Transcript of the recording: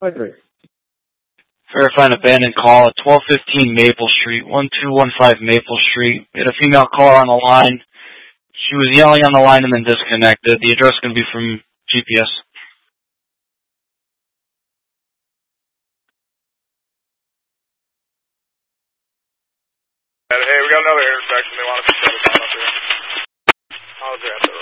Hydrate. Verify an abandoned call at 1215 Maple Street, 1215 Maple Street. We had a female caller on the line. She was yelling on the line and then disconnected. The address is going to be from GPS. Hey, we got another intersection. They want us to shut it down up here. I'll grab the